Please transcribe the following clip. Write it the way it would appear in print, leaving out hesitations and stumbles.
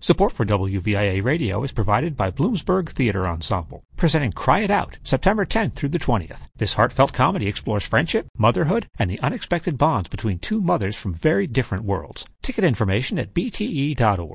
Support for WVIA Radio is provided by Bloomsburg Theater Ensemble, presenting Cry It Out, September 10th through the 20th. This heartfelt comedy explores friendship, motherhood, and the unexpected bonds between two mothers from very different worlds. Ticket information at bte.org.